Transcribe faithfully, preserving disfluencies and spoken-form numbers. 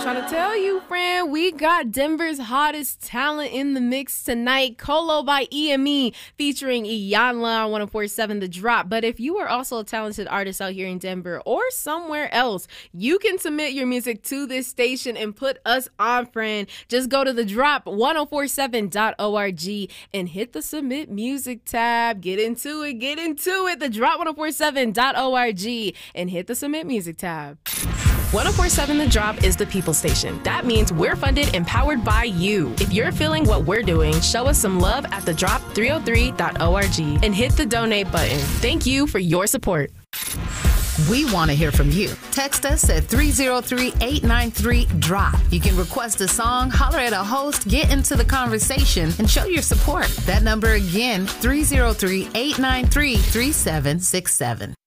trying to tell you, friend, we got Denver's hottest talent in the mix tonight. Colo by E M E featuring Iyanla on one oh four point seven The Drop. But if you are also a talented artist out here in Denver or somewhere else, you can submit your music to this station and put us on, friend. Just go to the drop ten forty-seven dot org and hit the submit music tab. Get into it, get into it. The drop ten forty-seven dot org and hit the submit music tab. ten forty-seven The Drop is the people station. That means we're funded and powered by you. If you're feeling what we're doing, show us some love at the drop three oh three dot org and hit the donate button. Thank you for your support. We want to hear from you. Text us at three oh three, eight nine three, drop. You can request a song, holler at a host, get into the conversation, and show your support. That number again, three oh three, eight nine three, three seven six seven.